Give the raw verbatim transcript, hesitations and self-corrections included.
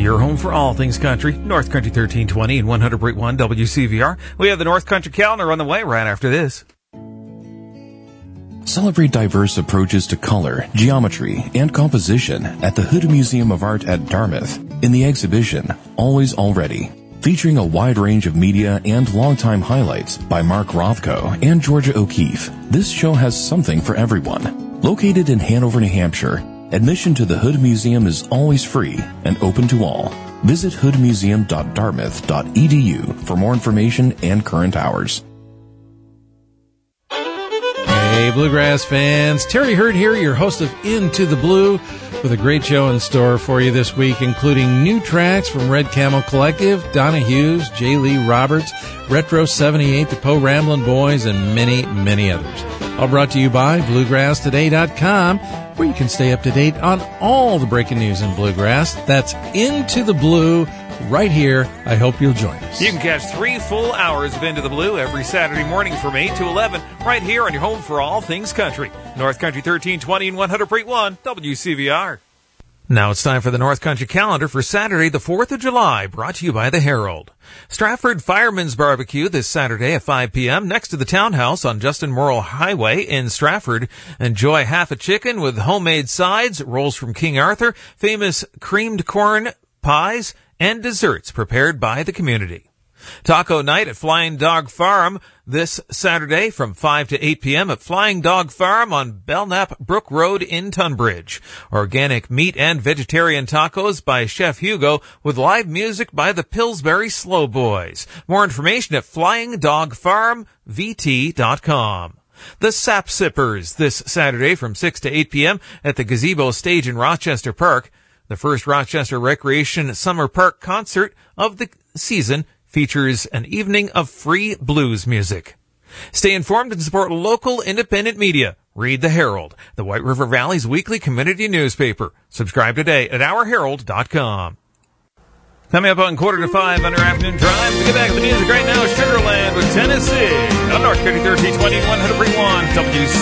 Your home for all things country, North Country thirteen twenty and one hundred point one W C V R. We have the North Country calendar on the way right after this. Celebrate diverse approaches to color, geometry, and composition at the Hood Museum of Art at Dartmouth in the exhibition Always Already, featuring a wide range of media and longtime highlights by Mark Rothko and Georgia O'Keeffe. This show has something for everyone. Located in Hanover, New Hampshire, admission to the Hood Museum is always free and open to all. Visit hood museum dot dartmouth dot e d u for more information and current hours. Hey, Bluegrass fans. Terry Hurd here, your host of Into the Blue, with a great show in store for you this week, including new tracks from Red Camel Collective, Donna Hughes, J. Lee Roberts, Retro seventy-eight, the Poe Ramblin' Boys, and many, many others. All brought to you by bluegrass today dot com, where you can stay up to date on all the breaking news in Bluegrass. That's Into the Blue right here. I hope you'll join us. You can catch three full hours of Into the Blue every Saturday morning from eight to eleven right here on your home for all things country. North Country thirteen twenty and one hundred point one W C V R. Now it's time for the North Country calendar for Saturday, the fourth of July, brought to you by the Herald. Stratford Fireman's Barbecue this Saturday at five p.m. next to the Townhouse on Justin Morrill Highway in Stratford. Enjoy half a chicken with homemade sides, rolls from King Arthur, famous creamed corn pies, and desserts prepared by the community. Taco night at Flying Dog Farm this Saturday from five to eight p.m. at Flying Dog Farm on Belknap Brook Road in Tunbridge. Organic meat and vegetarian tacos by Chef Hugo with live music by the Pillsbury Slow Boys. More information at flying dog farm v t dot com. The Sap Sippers this Saturday from six to eight p.m. at the Gazebo Stage in Rochester Park. The first Rochester Recreation Summer Park concert of the season features an evening of free blues music. Stay informed and support local independent media. Read the Herald, the White River Valley's weekly community newspaper. Subscribe today at our herald dot com. Coming up on quarter to five on our afternoon drive, we get back to the music right now. Sugarland with Tennessee on North Country thirteen twenty, one hundred point one W C V R.